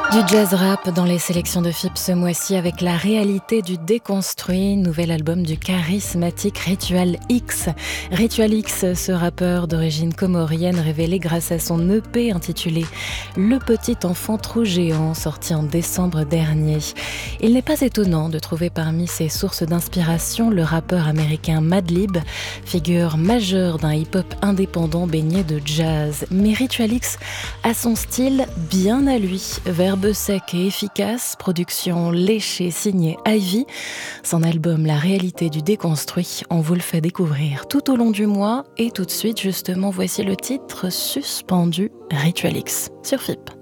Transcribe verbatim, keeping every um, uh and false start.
Du jazz rap dans les sélections de F I P ce mois-ci avec La réalité du déconstruit, nouvel album du charismatique Ritual X. Ritual X, ce rappeur d'origine comorienne révélé grâce à son E P intitulé Le petit enfant trop géant, sorti en décembre dernier. Il n'est pas étonnant de trouver parmi ses sources d'inspiration le rappeur américain Madlib, figure majeure d'un hip-hop indépendant baigné de jazz. Mais Ritual X a son style bien à lui, verbe sec et efficace, production léchée signée Ivy. Son album La réalité du déconstruit, on vous le fait découvrir tout au long du mois et tout de suite justement voici le titre Suspendu, Ritual X sur F I P.